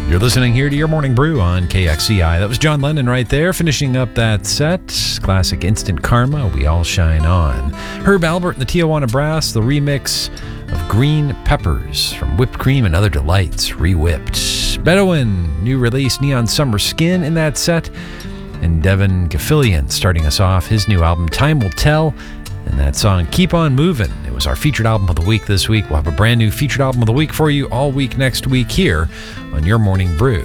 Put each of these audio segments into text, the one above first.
You're listening here to your Morning Brew on KXCI. That was John Lennon right there, finishing up that set. Classic Instant Karma, We All Shine On. Herb Alpert and the Tijuana Brass, the remix of Green Peppers from Whipped Cream and Other Delights, re-whipped. Bedouin, new release Neon Summer Skin in that set. And Devin Gafilian starting us off, his new album Time Will Tell. And that song, Keep On Movin'. It was our featured album of the week this week. We'll have a brand new featured album of the week for you all week next week here on Your Morning Brew.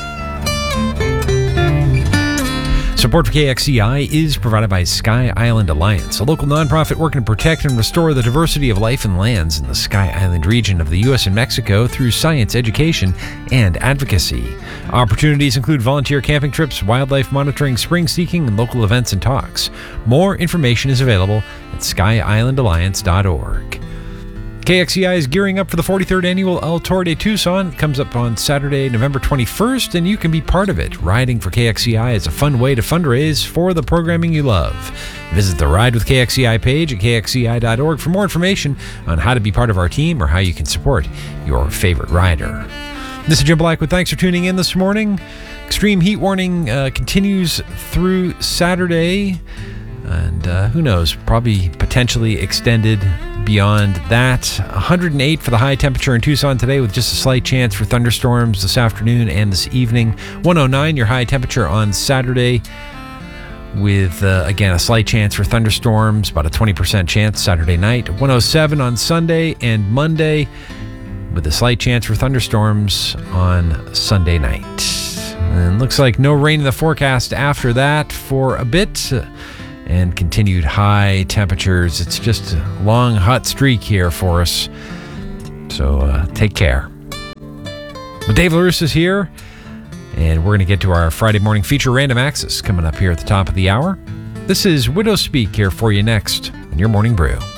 Support for KXCI is provided by Sky Island Alliance, a local nonprofit working to protect and restore the diversity of life and lands in the Sky Island region of the U.S. and Mexico through science, education, and advocacy. Opportunities include volunteer camping trips, wildlife monitoring, spring seeking, and local events and talks. More information is available at skyislandalliance.org. KXCI is gearing up for the 43rd annual El Tour de Tucson. It comes up on Saturday, November 21st, and you can be part of it. Riding for KXCI is a fun way to fundraise for the programming you love. Visit the Ride with KXCI page at kxci.org for more information on how to be part of our team or how you can support your favorite rider. This is Jim Blackwood. Thanks for tuning in this morning. Extreme heat warning continues through Saturday, and who knows, probably potentially extended beyond that. 108 for the high temperature in Tucson today, with just a slight chance for thunderstorms this afternoon and this evening. 109 your high temperature on Saturday, with again a slight chance for thunderstorms, about a 20% chance Saturday night. 107 on Sunday and Monday, with a slight chance for thunderstorms on Sunday night. And looks like no rain in the forecast after that for a bit. And continued high temperatures. It's just a long, hot streak here for us. So take care. But Dave LaRusse is here, and we're going to get to our Friday morning feature, Random Access, coming up here at the top of the hour. This is Widow Speak here for you next on Your Morning Brew.